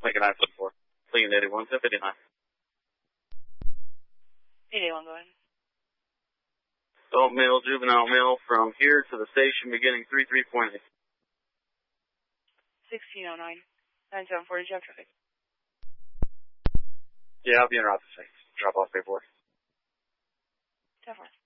Lincoln I-74. Lincoln 81, 1059. 881, go ahead. Adult male, juvenile male from here to the station beginning 33.8. 1609. 9740, Jeff traffic. Yeah, I'll be in route to 6. Drop off paperwork. 10-4.